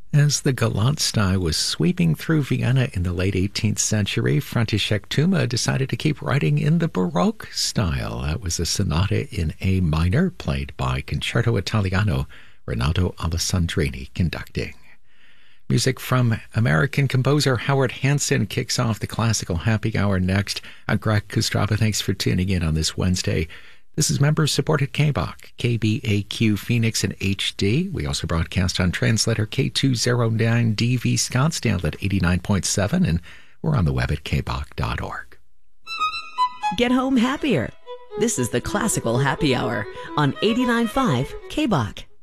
As the Galant style was sweeping through Vienna in the late 18th century, František Tuma decided to keep writing in the Baroque style. That was a sonata in A minor, played by Concerto Italiano, Renato Alessandrini conducting. Music from American composer Howard Hanson kicks off the Classical Happy Hour next. I'm Greg Kostrava. Thanks for tuning in on this Wednesday. This is member-supported KBOK, KBAQ Phoenix and HD. We also broadcast on translator K209DV Scottsdale at 89.7, and we're on the web at kbok.org. Get home happier. This is the Classical Happy Hour on 89.5 KBOK.